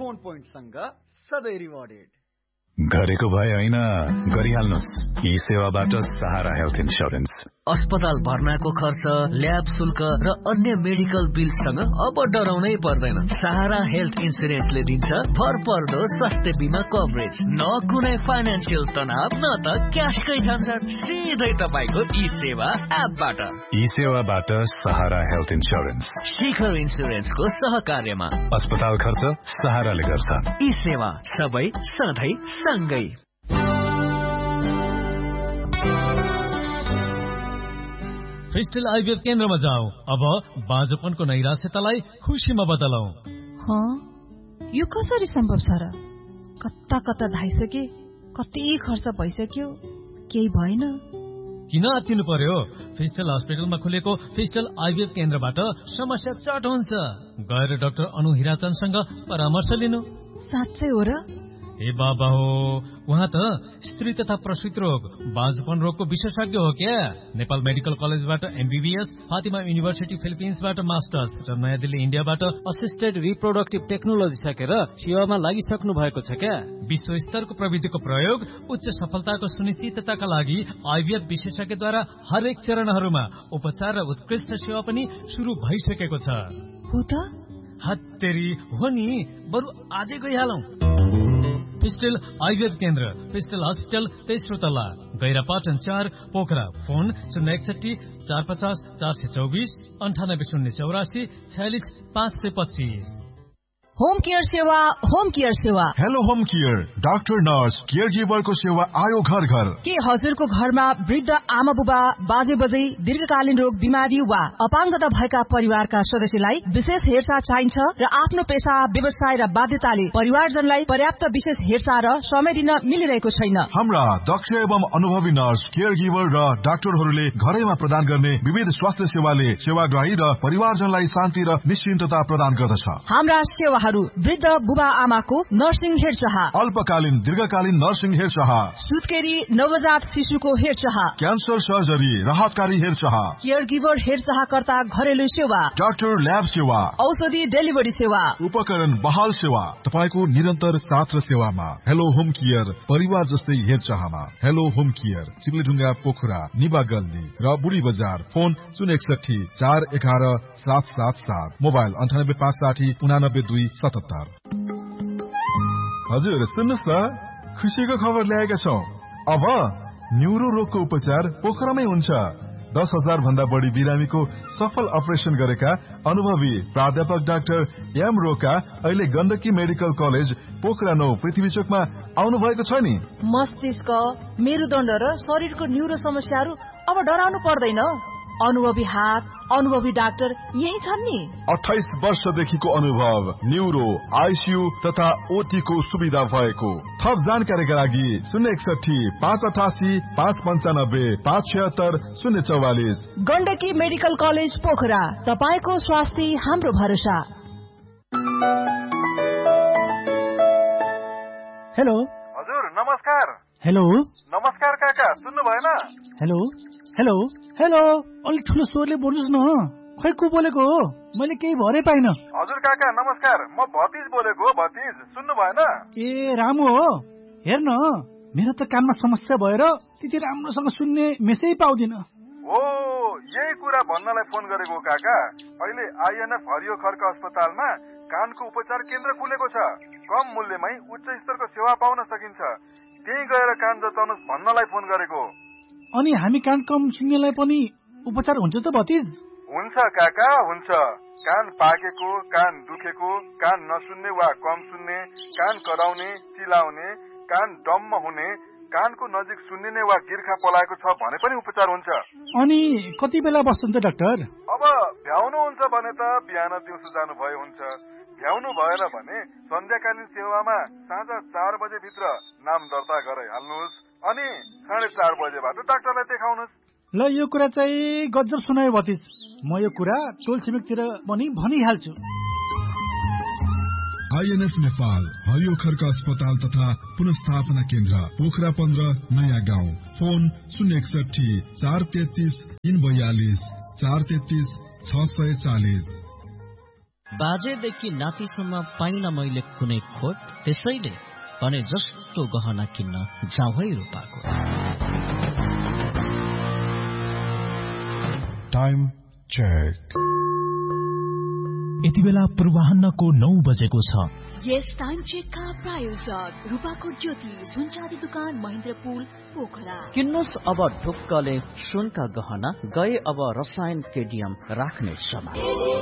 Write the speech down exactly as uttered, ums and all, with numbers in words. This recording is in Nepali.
फोन पोइन्टसँग सधैँ रिवार्डेड। गरेको भए होइन, गरिहाल्नुस् यी सेवाबाट सहारा हेल्थ इन्स्योरेन्स। अस्पताल भर्नाको खर्च, ल्याब शुल्क र अन्य मेडिकल बिलसँग अब डराउनै पर्दैन। सहारा हेल्थ इन्स्योरेन्सले दिन्छ भरपर्दो स्वास्थ्य बिमा कभरेज, न कुनै फाइनेन्सियल तनाव न त क्यासकै झन्झट, सिधै तपाईको ई सेवा एपबाट। ई सेवाबाट सहारा हेल्थ इन्स्योरेन्स शिखर इन्स्योरेन्सको सहकार्यमा। अस्पताल खर्च सहाराले गर्छ। ई सेवा सबै सधैँ सँगै। फेस्टिल आइभीएफ केन्द्रमा जाऊ, अब बाँझोपनको नैराश्यतालाई खुसीमा बदलौ। यो कसरी सम्भव छ र? कता कता धाइसके, कति खर्च भइसक्यो, केही भएन। किन आत्तिनु पर्यो? फेस्टिल हस्पिटलमा खुलेको फेस्टिल आइभीएफ केन्द्रबाट समस्या चट हुन्छ। गएर डाक्टर अनु हिराचनसँग परामर्श लिनु। साँच्चै हो र? ए बाबा हो, उहाँ त स्त्री तथा प्रसूति रोग, बाँझोपन रोगको विशेषज्ञ हो क्या। नेपाल मेडिकल कलेजबाट एमबीबीएस, फातिमा युनिभर्सिटी फिलिपिन्सबाट मास्टर्स र नयाँ दिल्ली इन्डियाबाट असिस्टेड रिप्रोडक्टिभ टेक्नोलोजी सकेर सेवामा लागिसक्नु भएको छ क्या। विश्व स्तरको प्रविधिको प्रयोग उच्च सफलताको सुनिश्चितताका लागि आइभीएफ विशेषज्ञद्वारा हरेक चरणहरूमा उपचार र उत्कृष्ट सेवा पनि सुरु भइसकेको छ। हो त? हत्तेरी हो नि, बरु आजै गइहालौं। फेस्टिल आइभीएफ केन्द्र, फेस्टिल हस्पिटल, तेस्रो तल्ला, गैरापाटन चार, पोखरा। फोन शून्य एकसठी चार पचास चार सय चौबिस अन्ठानब्बे शून्य चौरासी छयालिस पाँच सय पच्चीस। होम केयर सेवा, होम केयर सेवा। Hello home care, doctor nurse care गिभरको सेवा आयो घर घर। के हजुरको घरमा वृद्ध आमा बुबा, बाजे बजै, दीर्घकालीन रोग, बिमारी वा अपाङ्गता भएका परिवारका सदस्यलाई विशेष हेरचाह चाहिन्छ र आफ्नो पेशा, व्यवसाय र बाध्यताले परिवारजनलाई पर्याप्त विशेष हेरचाह र समय दिन मिलिरहेको छैन। हाम्रा दक्ष एवं अनुभवी नर्स, केयर गिभर र डाक्टरहरूले घरैमा प्रदान गर्ने विविध स्वास्थ्य सेवाले सेवाग्राही र परिवारजनलाई शान्ति र निश्चिन्तता प्रदान गर्दछ। हाम्रा सेवा वृद्ध बुबा आमाको नर्सिङ हेरचाह, अल्पकालीन दीर्घकालीन नर्सिङ हेरचाह, सुत्केरी नवजात शिशुको हेरचाह, क्यान्सर सर्जरी, राहतकारी हेरचाह, केयर गिभर हेरचाहकर्ता घरेलु सेवा, डाक्टर ल्याब सेवा, औषधि डेलिभरी सेवा, उपकरण बहाल सेवा, तपाईको निरन्तर साथ र सेवामा। हेलो होम केयर, परिवार जस्तै हेरचाहमा। हेलो होम केयर, चिप्लेढुङ्गा, पोखरा, निबा गल्ली र बुढी बजार। फोन शून्य एकसठी चार एघार सात सात सात, मोबाइल अन्ठानब्बे पाँच साठी उनानब्बे दुई सतहत्तर। हजुर सुन्नुहोस् न, खुसीको खबर ल्याएका छौँ। अब न्युरो रोगको उपचार पोखरामै हुन्छ। दस हजार भन्दा बढी बिरामीको सफल अपरेसन गरेका अनुभवी प्राध्यापक डाक्टर एम रोका अहिले गण्डकी मेडिकल कलेज पोखरा नौ पृथ्वी चोकमा आउनु भएको छ नि। मस्तिष्क, मेरुदण्ड र शरीरको न्युरो समस्याहरू अब डराउनु पर्दैन। अनुभवी हात, अनुभवी डाक्टर यही छन् नि। अठाइस वर्षदेखिको अनुभव, न्युरो, आइसियू तथा ओटी को सुविधा भएको। थप जानकारीका लागि शून्य एकसठी पाँच अठासी पाँच पन्चानब्बे पाँच छिहत्तर शून्य चौवालिस। गण्डकी मेडिकल कलेज पोखरा, तपाईको स्वास्थ्य हाम्रो भरोसा। हेलो हजुर, नमस्कार। हेलो नमस्कार काका, सुन्नु भएन? हेलो हेलो हेलो, अलिक ठुलो स्वरले बोल्नुहोस् न। खै को बोलेको हो? मैले केही भरे पाइन। हजुर काका नमस्कार, म भतिज बोलेको हो। भतिज, सुन्नु भएन? ए रामु हो। हेर्न, मेरो त कानमा समस्या भएर त्यति राम्रोसँग सुन्ने मेसै पाउँदिन। हो, यही कुरा भन्नलाई फोन गरेको काका। अहिले आइएनएफ हरियो खर्क अस्पतालमा कानको उपचार केन्द्र खुलेको छ। कम मूल्यमै उच्च स्तरको सेवा पाउन सकिन्छ। त्यही गएर कान जचाउनुहोस् भन्नलाई फोन गरेको। अनि हामी कान कम सुन्नेलाई पनि उपचार हुन्छ त भतिज? हुन्छ काका, हुन्छ। कान पाकेको, कान दुखेको, कान नसुन्ने वा कम सुन्ने, कान कराउने, चिलाउने, कान डम्म हुने, कानको नजिक सुन्निने वा गिर्खा पलाएको छ भने पनि उपचार हुन्छ। अनि कति बेला बस्छन् त डाक्टर? अब भ्याउनु हुन्छ भने त बिहान दिउँसो जानु भए हुन्छ। भ्याउनु भएन भने सन्ध्याकालीन सेवामा साँझ चार बजे भित्र नाम दर्ता गराइहाल्नुहोस्। अनि साढे चार बजेबाट डाक्टरलाई देखाउनुहोस्। ल, यो कुरा चाहिँ गजब सुनायो भतिज। म यो कुरा टोल छिमेकतिर पनि भनिहाल्छु। आइएनएफ नेपाल हरियो खर्क अस्पताल तथा पुनस्थापना केन्द्र पोखरा पन्ध्र नयाँ गाउँ। फोन शून्य एकसठी चार तेत्तीस तीन बयालिस चार तेत्तीस छ सय चालिस। बाजेदेखि नातिसम्म पाइन मैले कुनै खोट, त्यसैले भने जस्तो गहना किन्न जाउँ है रूपाको। Time check. यति बेला पूर्वाह्नको नौ बजेको छ। यस टाइम चेकका प्रायोजक रूपाकोट ज्योति सुनचाँदी दुकान महेन्द्रपुल पोखरा। किन्नुहोस् अब ढुक्कले सुनका गहना, गए अब रसायन केडियम राख्ने समय।